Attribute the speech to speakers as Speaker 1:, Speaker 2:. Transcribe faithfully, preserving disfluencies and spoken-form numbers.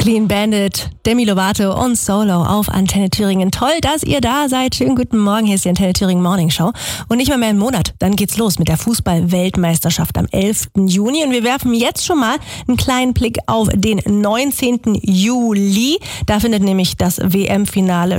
Speaker 1: Clean Bandit, Demi Lovato und Solo auf Antenne Thüringen. Toll, dass ihr da seid. Schönen guten Morgen. Hier ist die Antenne Thüringen Morning Show. Und nicht mal mehr einen Monat. Dann geht's los mit der Fußball-Weltmeisterschaft am elften Juni. Und wir werfen jetzt schon mal einen kleinen Blick auf den neunzehnten Juli. Da findet nämlich das W M-Finale